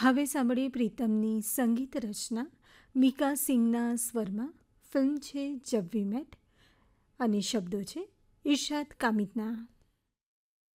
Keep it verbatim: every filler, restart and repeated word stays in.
હવે સાંભળીએ પ્રીતમની સંગીત રચના મીકા સિંઘના સ્વરમાં. ફિલ્મ છે જબ વી મેટ અને શબ્દો છે ઇરશાદ કામિતના.